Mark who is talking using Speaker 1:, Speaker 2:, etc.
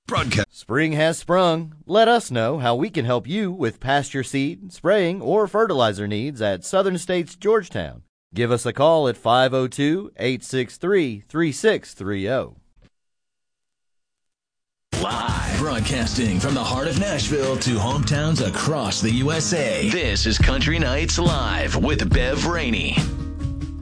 Speaker 1: Broadcast.
Speaker 2: Spring has sprung. Let us know how we can help you with pasture seed, spraying, or fertilizer needs at Southern States Georgetown. Give us a call at 502-863-3630.
Speaker 1: Live. Broadcasting from the heart of Nashville to hometowns across the USA. This is Country Nights Live with Bev Rainey.